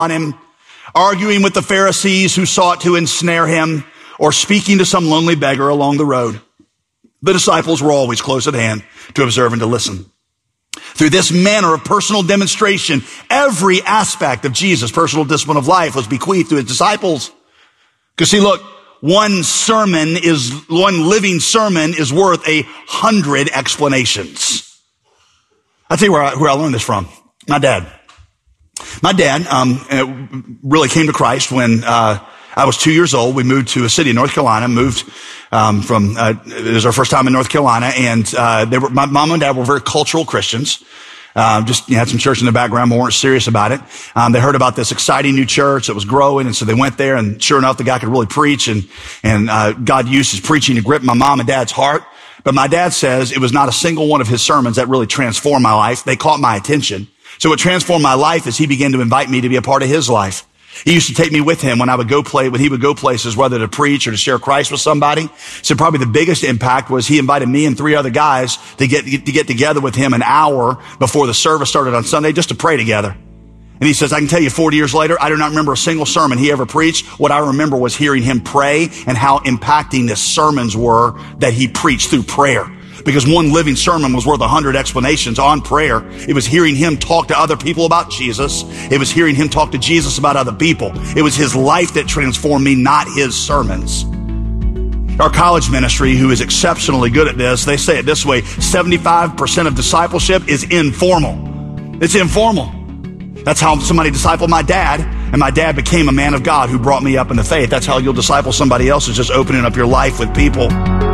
on him, arguing with the Pharisees who sought to ensnare him, or speaking to some lonely beggar along the road. The disciples were always close at hand to observe and to listen. Through this manner of personal demonstration, every aspect of Jesus' personal discipline of life was bequeathed to his disciples. Because see, look, one living sermon is worth 100 explanations. I'll tell you where I learned this from. My dad really came to Christ when I was 2 years old. We moved to a city in North Carolina, it was our first time in North Carolina, and my mom and dad were very cultural Christians. Just had some church in the background, but weren't serious about it. They heard about this exciting new church that was growing, and so they went there, and sure enough, the guy could really preach, and God used his preaching to grip my mom and dad's heart. But my dad says it was not a single one of his sermons that really transformed my life. They caught my attention. So what transformed my life is he began to invite me to be a part of his life. He used to take me with him when he would go places, whether to preach or to share Christ with somebody. So probably the biggest impact was he invited me and 3 other guys to get together with him an hour before the service started on Sunday just to pray together. And he says, I can tell you 40 years later, I do not remember a single sermon he ever preached. What I remember was hearing him pray and how impacting the sermons were that he preached through prayer. Because one living sermon was worth 100 explanations on prayer. It was hearing him talk to other people about Jesus. It was hearing him talk to Jesus about other people. It was his life that transformed me, not his sermons. Our college ministry, who is exceptionally good at this, they say it this way: 75% of discipleship is informal. It's informal. That's how somebody discipled my dad, and my dad became a man of God who brought me up in the faith. That's how you'll disciple somebody else, is just opening up your life with people.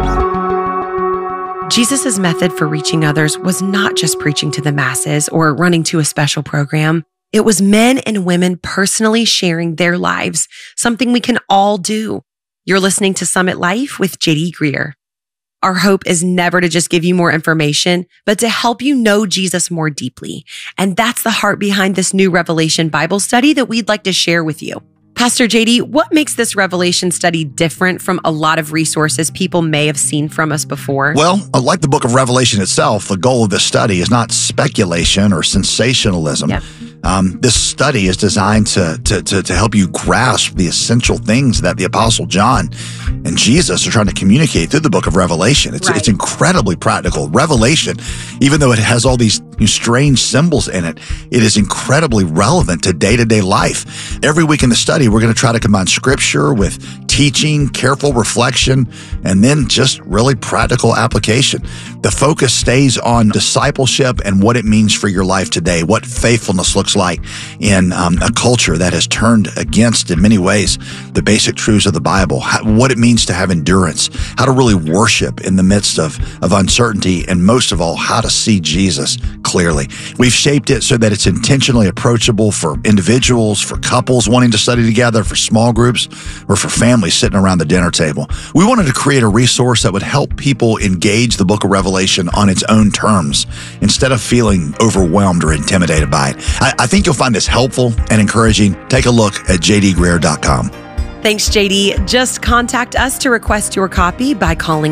Jesus' method for reaching others was not just preaching to the masses or running to a special program. It was men and women personally sharing their lives, something we can all do. You're listening to Summit Life with J.D. Greear. Our hope is never to just give you more information, but to help you know Jesus more deeply. And that's the heart behind this new Revelation Bible study that we'd like to share with you. Pastor JD, what makes this Revelation study different from a lot of resources people may have seen from us before? Well, like the book of Revelation itself, the goal of this study is not speculation or sensationalism. Yep. This study is designed to help you grasp the essential things that the Apostle John and Jesus are trying to communicate through the book of Revelation. It's incredibly practical. Revelation, even though it has all these strange symbols in it, it is incredibly relevant to day-to-day life. Every week in the study, we're going to try to combine scripture with teaching, careful reflection, and then just really practical application. The focus stays on discipleship and what it means for your life today, what faithfulness looks like in a culture that has turned against, in many ways, the basic truths of the Bible, what it means to have endurance, how to really worship in the midst of uncertainty, and most of all, how to see Jesus clearly. We've shaped it so that it's intentionally approachable for individuals, for couples wanting to study together, for small groups, or for families sitting around the dinner table. We wanted to create a resource that would help people engage the book of Revelation on its own terms instead of feeling overwhelmed or intimidated by it. I think you'll find this helpful and encouraging. Take a look at jdgreear.com. Thanks, JD. Just contact us to request your copy by calling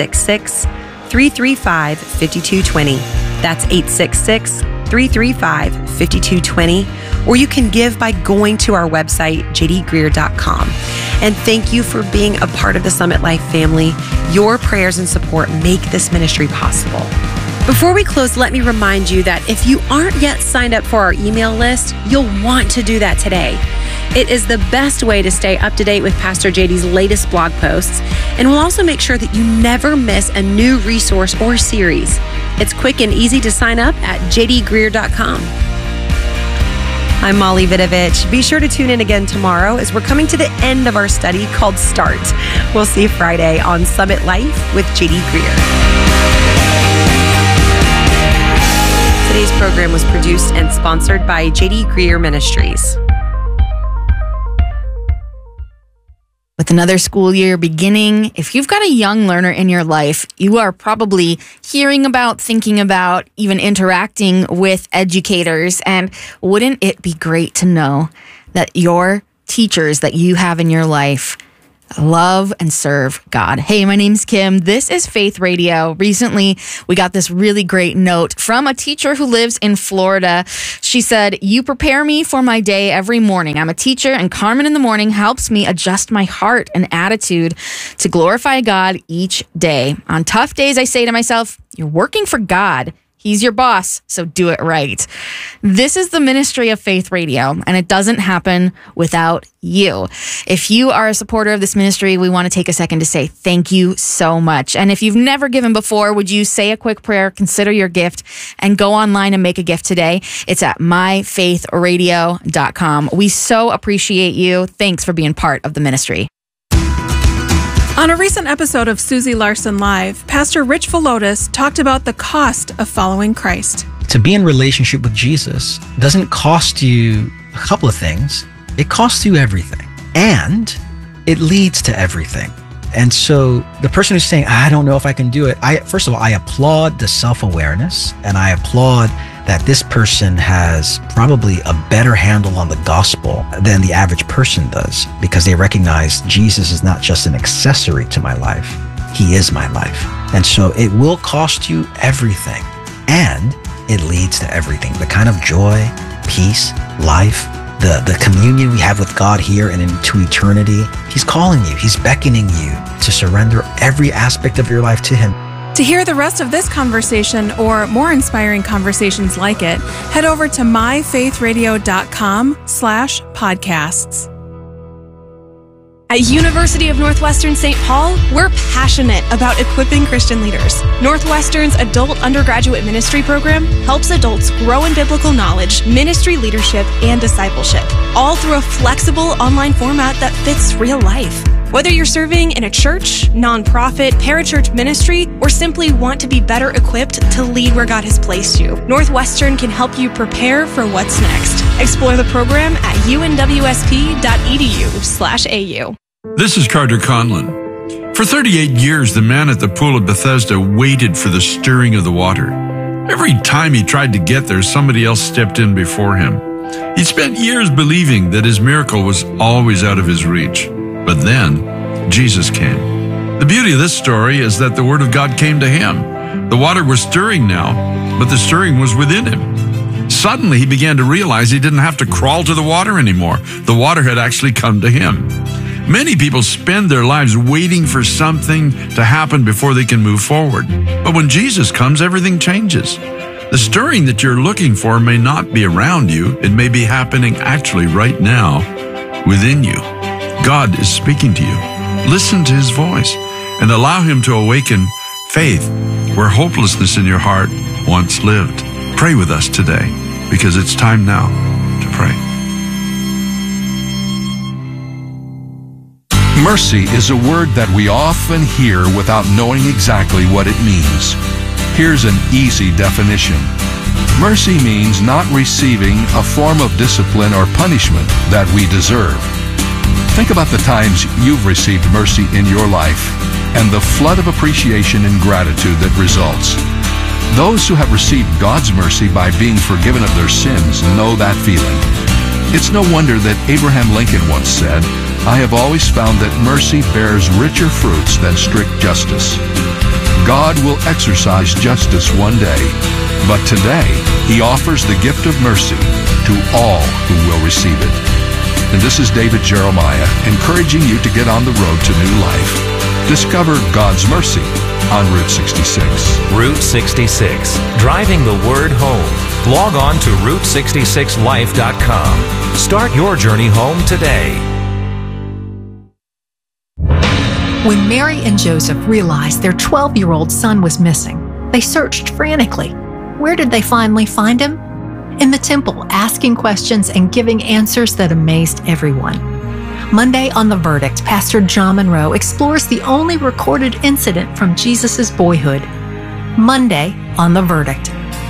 866-335-5220. That's 866-335-5220. Or you can give by going to our website, jdgreear.com. And thank you for being a part of the Summit Life family. Your prayers and support make this ministry possible. Before we close, let me remind you that if you aren't yet signed up for our email list, you'll want to do that today. It is the best way to stay up to date with Pastor JD's latest blog posts, and will also make sure that you never miss a new resource or series. It's quick and easy to sign up at jdgreear.com. I'm Molly Vidovich. Be sure to tune in again tomorrow as we're coming to the end of our study called Start. We'll see you Friday on Summit Life with J.D. Greear. Today's program was produced and sponsored by J.D. Greear Ministries. With another school year beginning, if you've got a young learner in your life, you are probably hearing about, thinking about, even interacting with educators. And wouldn't it be great to know that your teachers that you have in your life love and serve God. Hey, my name's Kim. This is Faith Radio. Recently, we got this really great note from a teacher who lives in Florida. She said, "You prepare me for my day every morning. I'm a teacher, and Carmen in the Morning helps me adjust my heart and attitude to glorify God each day. On tough days, I say to myself, you're working for God. He's your boss, so do it right." This is the ministry of Faith Radio, and it doesn't happen without you. If you are a supporter of this ministry, we want to take a second to say thank you so much. And if you've never given before, would you say a quick prayer, consider your gift, and go online and make a gift today? It's at myfaithradio.com. We so appreciate you. Thanks for being part of the ministry. On a recent episode of Susie Larson Live, Pastor Rich Villodas talked about the cost of following Christ. To be in relationship with Jesus doesn't cost you a couple of things. It costs you everything. And it leads to everything. And so the person who's saying, I don't know if I can do it, first of all, I applaud the self-awareness, and I applaud that this person has probably a better handle on the gospel than the average person does, because they recognize Jesus is not just an accessory to my life. He is my life. And so it will cost you everything, and it leads to everything. The kind of joy, peace, life, the communion we have with God here and into eternity. He's calling you. He's beckoning you to surrender every aspect of your life to Him. To hear the rest of this conversation or more inspiring conversations like it, head over to myfaithradio.com/podcasts. At University of Northwestern St. Paul, we're passionate about equipping Christian leaders. Northwestern's adult undergraduate ministry program helps adults grow in biblical knowledge, ministry leadership, and discipleship, all through a flexible online format that fits real life. Whether you're serving in a church, nonprofit, parachurch ministry, or simply want to be better equipped to lead where God has placed you, Northwestern can help you prepare for what's next. Explore the program at unwsp.edu/au. This is Carter Conlon. For 38 years, the man at the pool of Bethesda waited for the stirring of the water. Every time he tried to get there, somebody else stepped in before him. He spent years believing that his miracle was always out of his reach. But then, Jesus came. The beauty of this story is that the Word of God came to him. The water was stirring now, but the stirring was within him. Suddenly, he began to realize he didn't have to crawl to the water anymore. The water had actually come to him. Many people spend their lives waiting for something to happen before they can move forward. But when Jesus comes, everything changes. The stirring that you're looking for may not be around you. It may be happening actually right now within you. God is speaking to you. Listen to His voice and allow Him to awaken faith where hopelessness in your heart once lived. Pray with us today, because it's time now to pray. Mercy is a word that we often hear without knowing exactly what it means. Here's an easy definition. Mercy means not receiving a form of discipline or punishment that we deserve. Think about the times you've received mercy in your life and the flood of appreciation and gratitude that results. Those who have received God's mercy by being forgiven of their sins know that feeling. It's no wonder that Abraham Lincoln once said, "I have always found that mercy bears richer fruits than strict justice." God will exercise justice one day, but today He offers the gift of mercy to all who will receive it. And this is David Jeremiah, encouraging you to get on the road to new life. Discover God's mercy on Route 66. Route 66, driving the word home. Log on to Route66Life.com. Start your journey home today. When Mary and Joseph realized their 12-year-old son was missing, they searched frantically. Where did they finally find him? In the temple, asking questions and giving answers that amazed everyone. Monday on The Verdict, Pastor John Monroe explores the only recorded incident from Jesus' boyhood. Monday on The Verdict.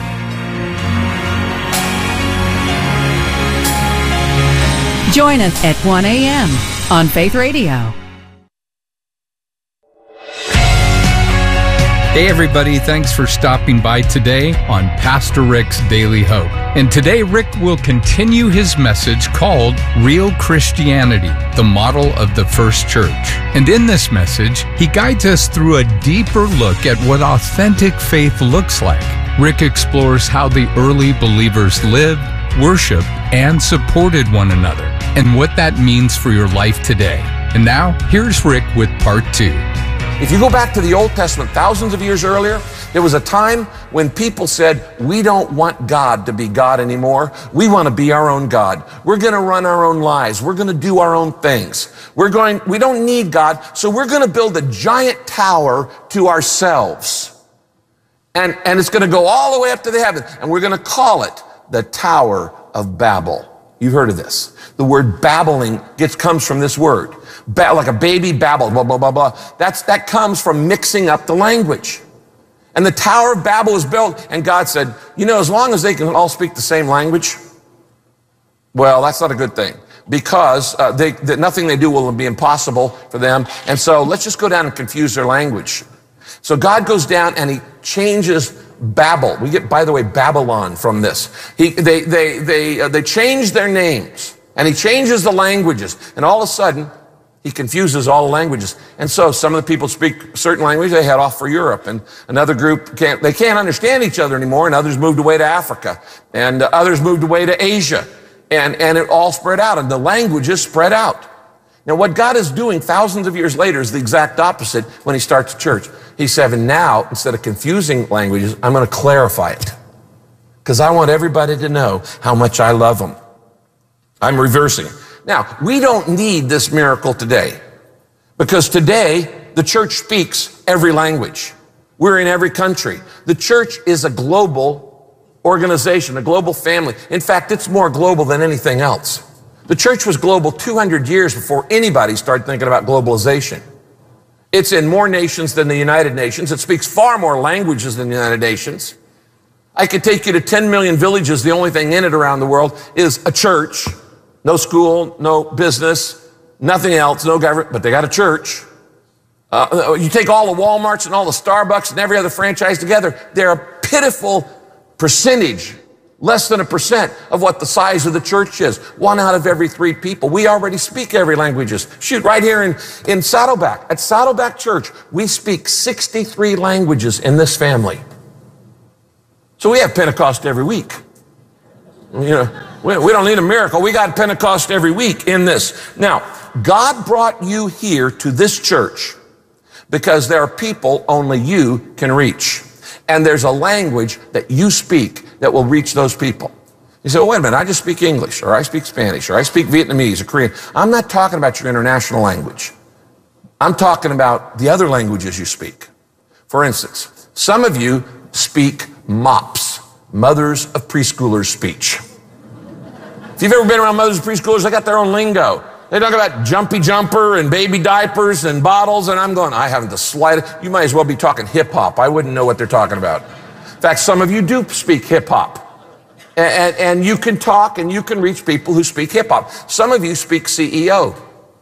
Join us at 1 a.m. on Faith Radio. Hey everybody, thanks for stopping by today on Pastor Rick's Daily Hope. And today Rick will continue his message called Real Christianity, the model of the first church. And in this message, he guides us through a deeper look at what authentic faith looks like. Rick explores how the early believers lived, worshiped, and supported one another, and what that means for your life today. And now, here's Rick with part 2. If you go back to the Old Testament, thousands of years earlier, there was a time when people said, we don't want God to be God anymore. We want to be our own God. We're going to run our own lives. We're going to do our own things. We don't need God, so we're going to build a giant tower to ourselves. And it's going to go all the way up to the heavens, and we're going to call it the Tower of Babel. You've heard of this. The word babbling comes from this word. Like a baby babbled, blah, blah, blah, blah. That comes from mixing up the language. And the Tower of Babel was built, and God said, as long as they can all speak the same language, well, that's not a good thing, because nothing they do will be impossible for them. And so let's just go down and confuse their language. So God goes down and he changes Babel. We get, by the way, Babylon from this. They change their names, and he changes the languages, and all of a sudden, he confuses all the languages. And so some of the people speak certain language, they head off for Europe, and another group can't understand each other anymore, and others moved away to Africa, and others moved away to Asia, and it all spread out, and the languages spread out. Now what God is doing thousands of years later is the exact opposite when he starts a church. He said, and now, instead of confusing languages, I'm going to clarify it, because I want everybody to know how much I love them. I'm reversing it. Now, we don't need this miracle today, because today the church speaks every language. We're in every country. The church is a global organization, a global family. In fact, it's more global than anything else. The church was global 200 years before anybody started thinking about globalization. It's in more nations than the United Nations. It speaks far more languages than the United Nations. I could take you to 10 million villages. The only thing in it around the world is a church. No school, no business, nothing else, no government, but they got a church. You take all the Walmarts and all the Starbucks and every other franchise together, they're a pitiful percentage, less than 1% of what the size of the church is. 1 out of every 3 people. We already speak every languages. Shoot, right here in Saddleback, at Saddleback Church, we speak 63 languages in this family. So we have Pentecost every week. We don't need a miracle. We got Pentecost every week in this. Now, God brought you here to this church because there are people only you can reach. And there's a language that you speak that will reach those people. You say, well, wait a minute, I just speak English, or I speak Spanish, or I speak Vietnamese or Korean. I'm not talking about your international language. I'm talking about the other languages you speak. For instance, some of you speak MOPS, Mothers of Preschoolers speech. If you've ever been around mothers of preschoolers, they got their own lingo. They talk about jumpy jumper and baby diapers and bottles, and I'm going, I haven't the slightest. You might as well be talking hip hop. I wouldn't know what they're talking about. In fact, some of you do speak hip hop. And you can talk and you can reach people who speak hip hop. Some of you speak CEO.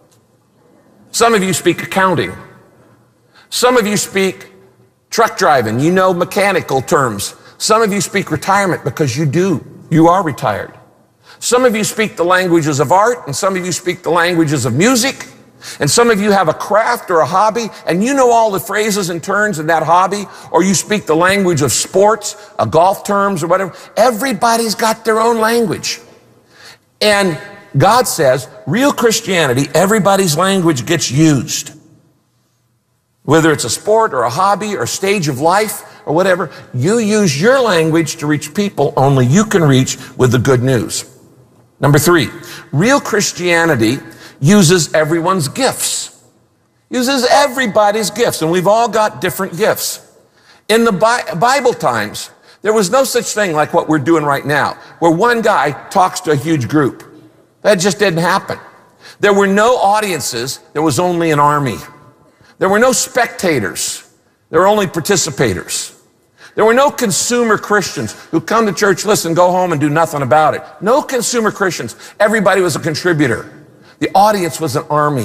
Some of you speak accounting. Some of you speak truck driving. You know mechanical terms. Some of you speak retirement because you are retired. Some of you speak the languages of art, and some of you speak the languages of music, and some of you have a craft or a hobby, and you know all the phrases and terms in that hobby, or you speak the language of sports, golf terms or whatever. Everybody's got their own language. And God says, real Christianity, everybody's language gets used. Whether it's a sport or a hobby or a stage of life or whatever, you use your language to reach people only you can reach with the good news. Number 3, real Christianity uses everyone's gifts. Uses everybody's gifts, and we've all got different gifts. In the Bible times, there was no such thing like what we're doing right now, where one guy talks to a huge group. That just didn't happen. There were no audiences, there was only an army. There were no spectators, there were only participators. There were no consumer Christians who come to church, listen, go home and do nothing about it. No consumer Christians. Everybody was a contributor. The audience was an army.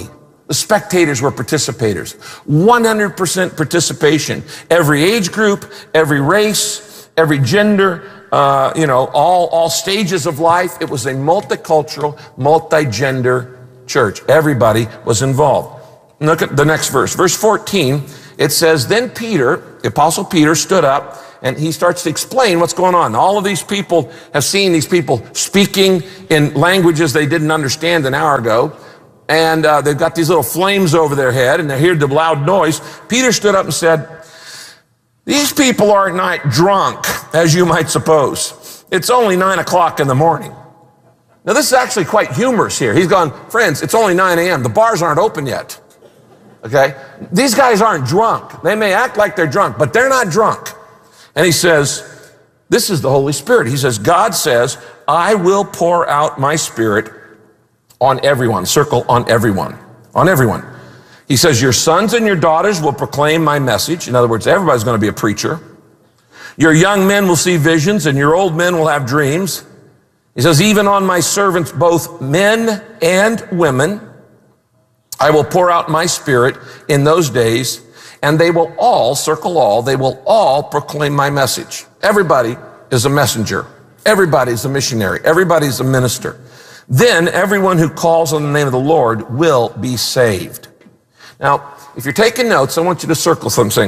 The spectators were participators. 100% participation. Every age group, every race, every gender, all stages of life. It was a multicultural, multi-gender church. Everybody was involved. Look at the next verse. Verse 14, it says, then Peter, the Apostle Peter, stood up and he starts to explain what's going on. All of these people have seen these people speaking in languages they didn't understand an hour ago. And they've got these little flames over their head and they hear the loud noise. Peter stood up and said, these people aren't not drunk, as you might suppose. It's only 9 o'clock in the morning. Now, this is actually quite humorous here. He's gone, friends, it's only 9 a.m. The bars aren't open yet. Okay? These guys aren't drunk. They may act like they're drunk, but they're not drunk. And he says, this is the Holy Spirit. He says, God says, I will pour out my Spirit on everyone. Circle on everyone. On everyone. He says, your sons and your daughters will proclaim my message. In other words, everybody's going to be a preacher. Your young men will see visions and your old men will have dreams. He says, even on my servants, both men and women, I will pour out my Spirit in those days, and they will all, circle all, they will all proclaim my message. Everybody is a messenger. Everybody's a missionary. Everybody's a minister. Then everyone who calls on the name of the Lord will be saved. Now, if you're taking notes, I want you to circle something.